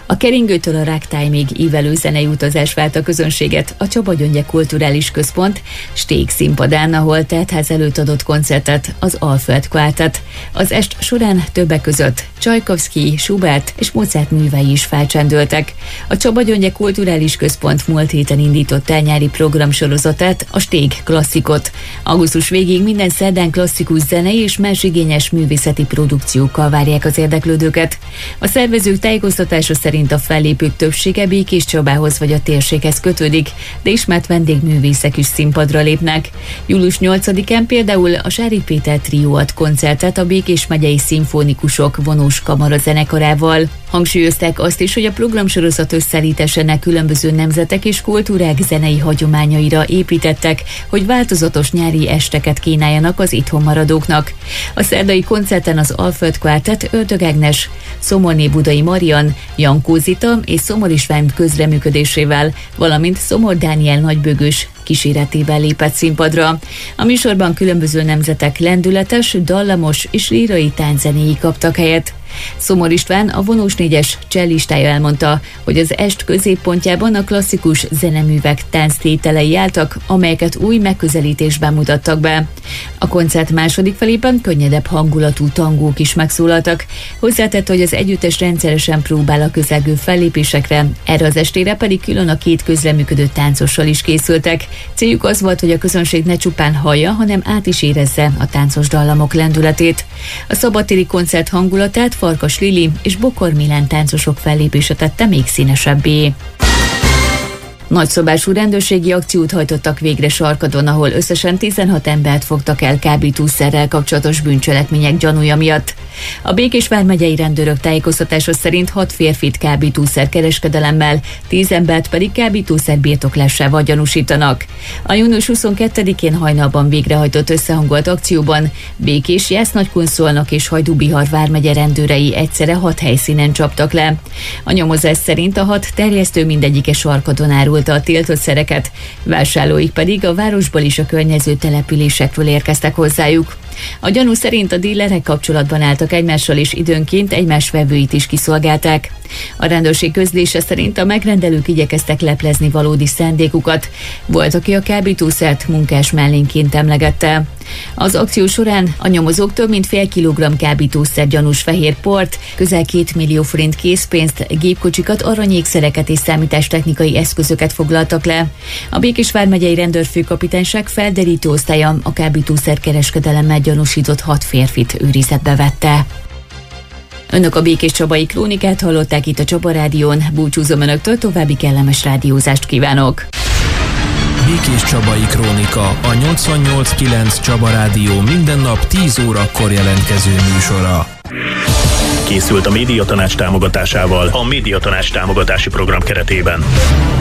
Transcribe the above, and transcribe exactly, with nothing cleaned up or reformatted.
A keringőtől a ragtime-ig ívelő zenei utazás vált a közönséget a Csaba-Gyöngye Kulturális Központ Stég színpadán, ahol teltház előtt adott koncertet az Alföld Quartet. Az est során többek között Csajkovszky, Schubert és Mozart művei is felcsendültek. A Csaba-Gyöngye Kulturális Központ múlt héten indított el nyári programsorozatát, a Stég klasszikot. Augusztus végig minden szerdán klasszikus zenei és más igényes művészeti produkciókkal várják az érdeklődőket. A szervezők tájékoztatása szerint a fellépők többsége Békéscsabához vagy a térséghez kötődik, de ismert vendégművészek is színpadra lépnek. július nyolcadikán például a Sári Péter Trió ad koncertet a Békés megyei szimfonikusok vonós kamara zenekarával. Hangsúlyozták azt is, hogy a programsorozat összeállításának különböző nemzetek és kultúrák zenei hagyományaira építettek, hogy változatos nyári esteket kínáljanak az itthon maradóknak. A szerdai koncerten az Alföld Quartet Ördög Ágnes, Szomorné-Budai Marian, Jankó Zita és Szomor István közreműködésével, valamint Szomor Dániel nagybőgős kíséretében lépett színpadra. A műsorban különböző nemzetek lendületes, dallamos és lírai tánczenéi kaptak helyet. Szomor István, a vonós négyes cellistája elmondta, hogy az est középpontjában a klasszikus zeneművek tánctételei álltak, amelyeket új megközelítésben mutattak be. A koncert második felében könnyedebb hangulatú tangók is megszólaltak. Hozzátett, hogy az együttes rendszeresen próbál a közelgő fellépésekre, erre az estére pedig külön a két közreműködő táncossal is készültek. Céljuk az volt, hogy a közönség ne csupán hallja, hanem át is érezze a táncos dallamok lendületét. A szabadtéri koncert hangulatát Farkas Lili és Bokor Milán táncosok fellépése tette még színesebbé. Nagyszabású rendőrségi akciót hajtottak végre Sarkadon, ahol összesen tizenhat embert fogtak el kábítószerrel kapcsolatos bűncselekmények gyanúja miatt. A Békés vármegyei rendőrök tájékoztatása szerint hat férfit kábítószer kereskedelemmel, tíz embert pedig kábítószer birtoklásával gyanúsítanak. A június huszonkettedikén hajnalban végrehajtott összehangolt akcióban Békés, Jász-Nagykunszolnok és Hajdú-Bihar vármegye rendőrei egyszerre hat helyszínen csaptak le. A nyomozás szerint a hat terjesztő mindegyike Sarkadon árulta a tiltott szereket, vásárlóik pedig a városból és a környező településekről érkeztek hozzájuk. A gyanú szerint a dílerek kapcsolatban álltak egymással és időnként egymás vevőit is kiszolgálták. A rendőrség közlése szerint a megrendelők igyekeztek leplezni valódi szándékukat. Volt, aki a kábítószert munkás mellénként emlegette. Az akció során a nyomozók több mint fél kilogramm kábítószer gyanús fehér port, közel két millió forint készpénzt, gépkocsikat, aranyékszereket és számítástechnikai eszközöket foglaltak le. A Békés vármegyei rendőrfőkapitányság felderítő osztálya a kábítószer kereskedelemmel gyanúsított hat férfit őrizetbe vette. Önök a Békéscsabai Krónikát hallották itt a Csaba Rádión. Búcsúzom önöktől, további kellemes rádiózást kívánok! Békéscsabai Krónika, a nyolcvannyolc kilenc Csaba Rádió minden nap tíz órakor jelentkező műsora. Készült a Médiatanács támogatásával a Médiatanács támogatási program keretében.